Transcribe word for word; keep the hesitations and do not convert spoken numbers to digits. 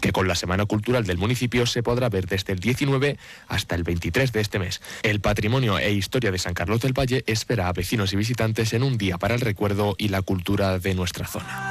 que con la Semana Cultural del municipio se podrá ver desde el diecinueve hasta el veintitrés de este mes. El patrimonio e historia de San Carlos del Valle espera a vecinos y visitantes en un día para el recuerdo y la cultura de nuestra zona.